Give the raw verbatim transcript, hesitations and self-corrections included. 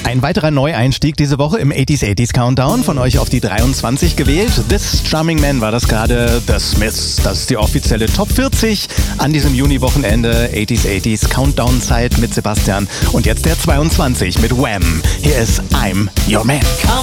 Ein weiterer Neueinstieg diese Woche im achtziger achtziger Countdown, von euch auf die dreiundzwanzig gewählt. This Charming Man war das gerade, The Smiths. Das ist die offizielle Top vierzig an diesem Juni-Wochenende. achtziger achtziger Countdown-Zeit mit Sebastian. Und jetzt der zweiundzwanzig mit Wham! Hier ist I'm Your Man.